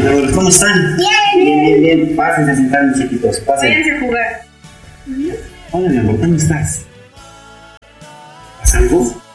manejadores, ¿cómo están? Bien. Pásense a sentar, mis chiquitos, pásense. Váyanse a jugar. Hola, mi amor, ¿cómo estás? ¿Pasa algo?